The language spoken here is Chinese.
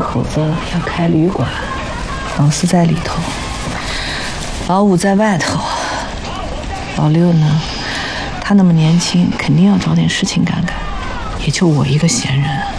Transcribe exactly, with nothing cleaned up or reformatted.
口子要开旅馆，老四在里头，老五在外头，老六呢，他那么年轻，肯定要找点事情干干，也就我一个闲人。